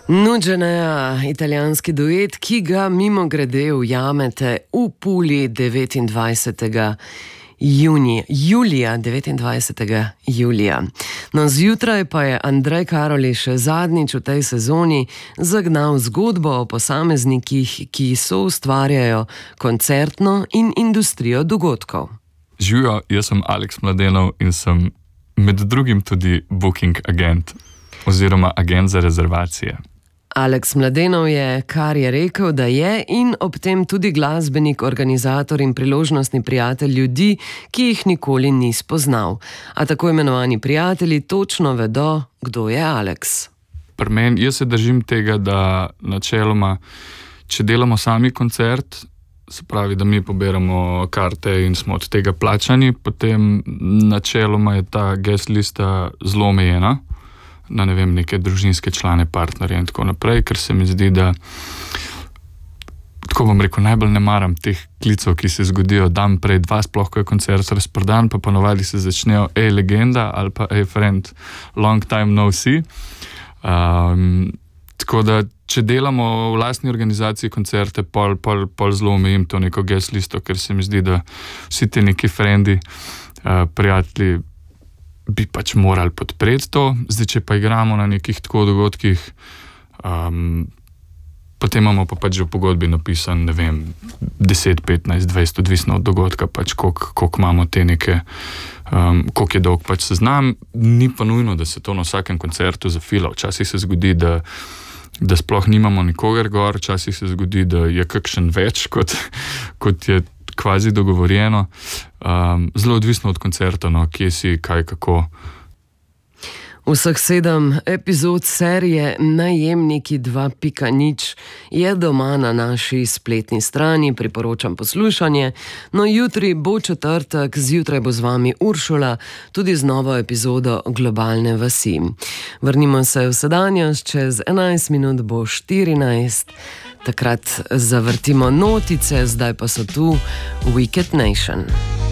Nuđenea, italijanski duet, ki ga mimogrede ujamete v Puli 29. julija. No, zjutraj pa je Andrej Karoli še zadnjič v tej sezoni zagnal zgodbo o posameznikih, ki soustvarjajo koncertno in industrijo dogodkov. Živijo, jaz sem Aleks Mladenov in sem med drugim tudi booking agent oziroma agent za rezervacije. Aleks Mladenov je, kar je rekel, da je, in ob tem tudi glasbenik, organizator in priložnostni prijatelj ljudi, ki jih nikoli ni spoznal. A tako imenovani prijatelji točno vedo, kdo je Aleks. Pri meni, jaz se držim tega, da načeloma, če delamo sami koncert, se pravi, da mi poberamo karte in smo od tega plačani, potem načeloma je ta guest lista zelo omejena na, ne vem, neke družinske člane, partnerje in tako naprej, ker se mi zdi, da, tako bom rekel, najbolj ne maram teh klicov, ki se zgodijo dan prej, dva, sploh ko je koncert razprodan, pa ponovadi se začnejo legenda ali pa friend, long time no see. Tako da, če delamo v lastni organizaciji koncerte, pol zelo omejim to neko guest listo, ker se mi zdi, da vsi ti neki frendi, prijatelji, bi pač morali podpreti to. Zdaj, če pa igramo na nekih tako dogodkih, potem imamo pa pač v pogodbi napisan, ne vem, 10, 15, 20, odvisno od dogodka, pač koliko imamo te neke, koliko je dolg pač seznam. Ni pa nujno, da se to na vsakem koncertu zafila. Včasih se zgodi, da sploh nimamo nikogar gor, včasih se zgodi, da je kakšen več, kot je kvazi dogovorjeno. Zelo odvisno od koncerta, no, kje si, kaj, kako. Vseh 7 epizod serije Najemniki 2.0 je doma na naši spletni strani, priporočam poslušanje. No, jutri bo četrtek, zjutraj bo z vami Uršula, tudi z novo epizodo Globalne vasi. Vrnimo se v sedanjost, čez 11 minut bo 14. Takrat zavrtimo notice, zdaj pa so tu Wicked Nation.